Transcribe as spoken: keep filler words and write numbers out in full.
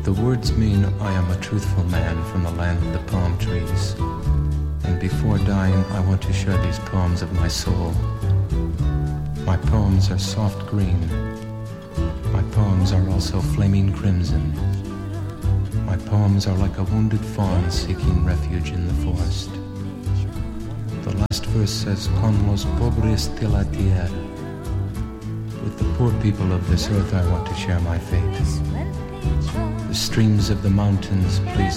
The words mean I am a truthful man from the land of the palm trees. And before dying, I want to share these poems of my soul. My poems are soft green. My poems are also flaming crimson. My poems are like a wounded fawn seeking refuge in the forest. The last verse says, Con los pobres de la tierra. With the poor people of this earth I want to share my fate. The streams of the mountains, please